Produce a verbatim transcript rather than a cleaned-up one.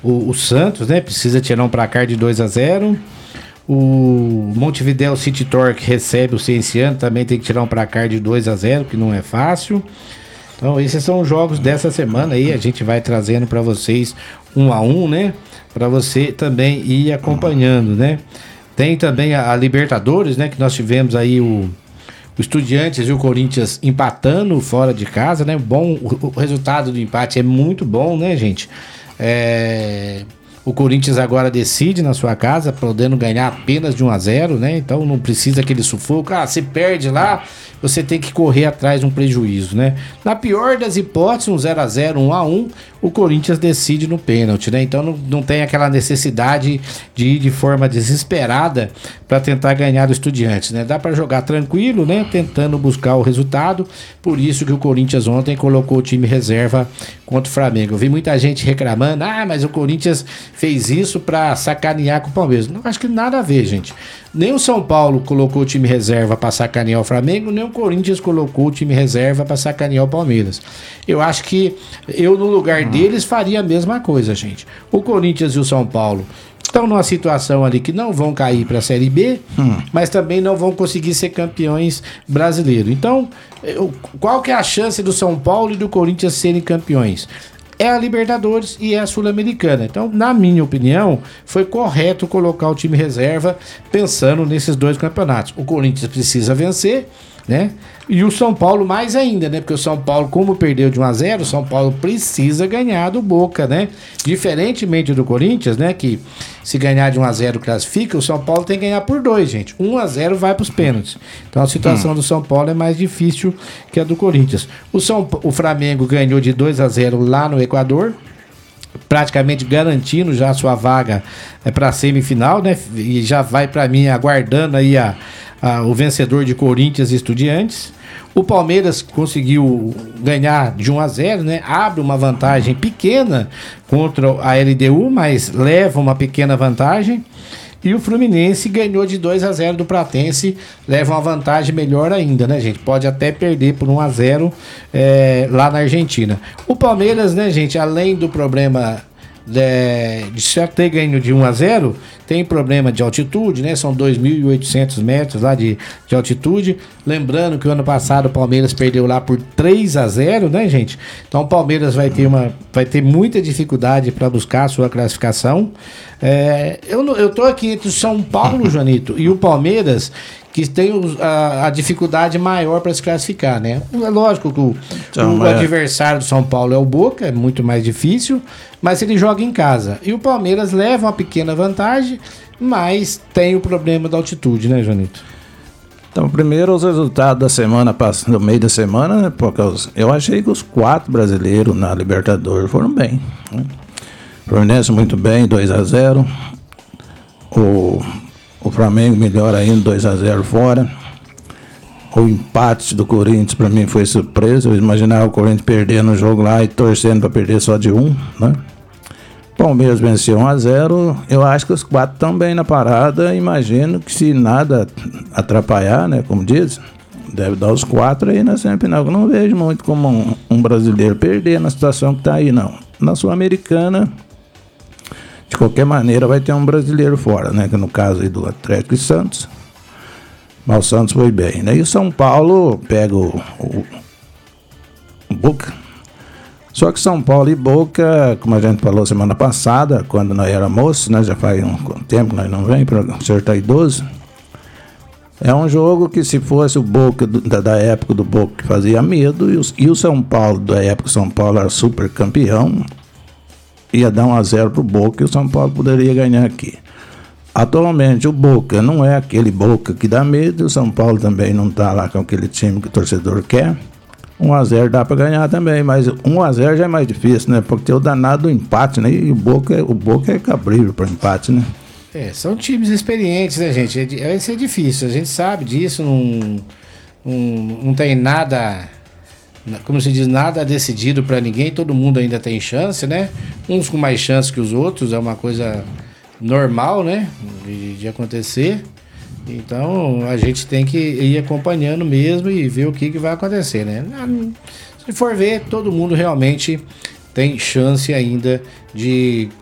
o, o Santos, né? Precisa tirar um placar de dois a zero. O Montevidéu City Torque recebe o Cienciano, também tem que tirar um placar de dois a zero, que não é fácil. Então esses são os jogos dessa semana aí, a gente vai trazendo para vocês um a um, né? Para você também ir acompanhando, né? Tem também a, a Libertadores, né? Que nós tivemos aí o, o Estudiantes e o Corinthians empatando fora de casa, né? Bom, o, o resultado do empate é muito bom, né, gente? É... O Corinthians agora decide na sua casa, podendo ganhar apenas de um a zero, né? Então não precisa aquele sufoco. Ah, você perde lá, você tem que correr atrás de um prejuízo, né? Na pior das hipóteses, um zero a zero, um a um, o Corinthians decide no pênalti, né? Então não, não tem aquela necessidade de ir de forma desesperada para tentar ganhar do Estudiantes, né? Dá para jogar tranquilo, né? Tentando buscar o resultado. Por isso que o Corinthians ontem colocou o time reserva contra o Flamengo. Eu vi muita gente reclamando, ah, mas o Corinthians fez isso para sacanear com o Palmeiras. Não, acho que nada a ver, gente. Nem o São Paulo colocou o time reserva para sacanear o Flamengo, nem o Corinthians colocou o time reserva para sacanear o Palmeiras. Eu acho que eu, no lugar deles, faria a mesma coisa, gente. O Corinthians e o São Paulo estão numa situação ali que não vão cair para a Série B, hum. mas também não vão conseguir ser campeões brasileiros. Então, eu, qual que é a chance do São Paulo e do Corinthians serem campeões? É a Libertadores e é a Sul-Americana. Então, na minha opinião, foi correto colocar o time reserva pensando nesses dois campeonatos. O Corinthians precisa vencer, né? E o São Paulo mais ainda, né? Porque o São Paulo, como perdeu de um a zero, o São Paulo precisa ganhar do Boca, né? Diferentemente do Corinthians, né? Que se ganhar de um a zero classifica, o São Paulo tem que ganhar por dois, gente. um a zero vai para os pênaltis. Então a situação hum. do São Paulo é mais difícil que a do Corinthians. O, São, o Flamengo ganhou de dois a zero lá no Equador, praticamente garantindo já a sua vaga é, para a semifinal, né? E já vai para mim aguardando aí a Ah, o vencedor de Corinthians e Estudiantes. O Palmeiras conseguiu ganhar de um a zero, né? Abre uma vantagem pequena contra a L D U, mas leva uma pequena vantagem. E o Fluminense ganhou de dois a zero do Platense, leva uma vantagem melhor ainda, né, gente? Pode até perder por um a zero é, lá na Argentina. O Palmeiras, né, gente, além do problema De, de já ter ganho de um a zero, tem problema de altitude, né? São dois mil e oitocentos metros lá de, de altitude. Lembrando que o ano passado o Palmeiras perdeu lá por três a zero, né, gente? Então o Palmeiras vai ter, uma, vai ter muita dificuldade para buscar a sua classificação. É, eu, eu tô aqui entre o São Paulo, Joanito, e o Palmeiras, que tem a, a dificuldade maior para se classificar, né? É lógico que o, então, o é... adversário do São Paulo é o Boca, é muito mais difícil, mas ele joga em casa. E o Palmeiras leva uma pequena vantagem, mas tem o problema da altitude, né, Joanito? Então, primeiro os resultados da semana, do meio da semana, né, porque os, eu achei que os quatro brasileiros na Libertadores foram bem, né? Fluminense muito bem, dois a zero. O O Flamengo melhor ainda, dois a zero fora. O empate do Corinthians para mim foi surpresa. Eu imaginava o Corinthians perdendo o jogo lá e torcendo para perder só de um, né? Palmeiras venceu um a zero. Eu acho que os quatro estão bem na parada. Imagino que se nada atrapalhar, né, como diz, deve dar os quatro aí na semifinal. Eu não vejo muito como um, um brasileiro perder na situação que está aí, não. Na Sul-Americana, de qualquer maneira, vai ter um brasileiro fora, né? Que no caso aí do Atlético e Santos. Mas o Santos foi bem, né? E o São Paulo pega o, o, o Boca. Só que São Paulo e Boca, como a gente falou semana passada, quando nós éramos moços, né? Já faz um tempo que nós não vem para o senhor tá idoso. É um jogo que, se fosse o Boca do, da, da época do Boca, que fazia medo, e o, e o São Paulo, da época que o São Paulo era super campeão, ia dar um a zero pro Boca e o São Paulo poderia ganhar aqui. Atualmente o Boca não é aquele Boca que dá medo, o São Paulo também não tá lá com aquele time que o torcedor quer. um a zero dá para ganhar também, mas um a zero já é mais difícil, né? Porque tem o danado do empate, né? E o Boca, o Boca é cabrível para empate, né? É, são times experientes, né, gente? Vai ser difícil, a gente sabe disso, não, não, não tem nada, como se diz, nada decidido para ninguém, todo mundo ainda tem chance, né? Uns com mais chance que os outros, é uma coisa normal, né? De, de acontecer. Então a gente tem que ir acompanhando mesmo e ver o que, que vai acontecer, né? Se for ver, todo mundo realmente tem chance ainda de